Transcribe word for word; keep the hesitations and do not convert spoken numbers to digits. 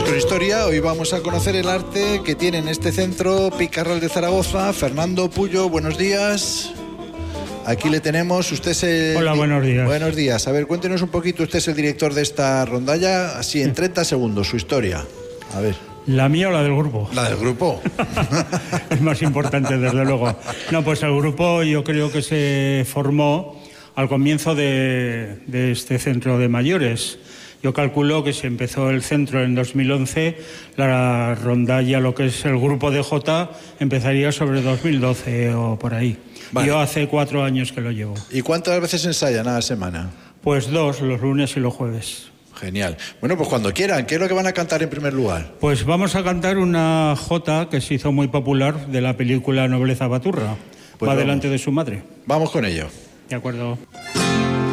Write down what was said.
historia. Hoy vamos a conocer el arte que tiene en este centro Picarral de Zaragoza. Fernando Puyo, buenos días. Aquí le tenemos, usted es el... Hola, buenos días. Buenos días. A ver, cuéntenos un poquito, usted es el director de esta rondalla, así en treinta segundos, su historia. A ver. ¿La mía o la del grupo? La del grupo. Es más importante, desde luego. No, pues el grupo yo creo que se formó al comienzo de, de este centro de mayores. Yo calculo que se empezó el centro en dos mil once, la rondalla, lo que es el grupo de Jota, empezaría sobre dos mil doce o por ahí. Vale. Yo hace cuatro años que lo llevo. ¿Y cuántas veces ensayan a la semana? Pues dos, los lunes y los jueves. Genial. Bueno, pues cuando quieran, ¿qué es lo que van a cantar en primer lugar? Pues vamos a cantar una jota que se hizo muy popular de la película Nobleza Baturra. Pues va delante de su madre. Vamos con ello. De acuerdo.